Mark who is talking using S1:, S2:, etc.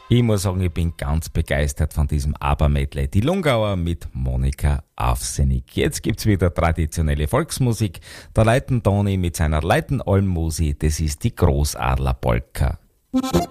S1: Ich muss sagen, ich bin ganz begeistert von diesem ABBA-Medley. Die Lungauer mit Monika Aufsenig. Jetzt gibt's wieder traditionelle Volksmusik. Der Leiten Toni mit seiner Leiten Almmusi, das ist die Großadler Polka.